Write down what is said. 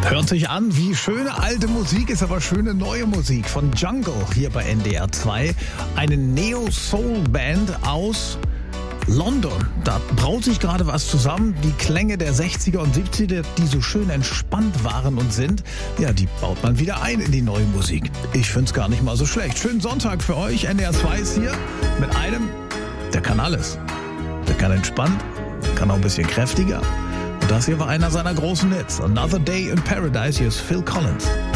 Hört sich an wie schöne alte Musik, ist aber schöne neue Musik von Jungle hier bei NDR 2. Eine Neo-Soul-Band aus London. Da braut sich gerade was zusammen. Die Klänge der 60er und 70er, die so schön entspannt waren und sind, ja, die baut man wieder ein in die neue Musik. Ich find's gar nicht mal so schlecht. Schönen Sonntag für euch. NDR 2 ist hier mit einem, der kann alles. Der kann entspannt, kann auch ein bisschen kräftiger. Und das hier war einer seiner großen Hits. Another Day in Paradise. Hier ist Phil Collins.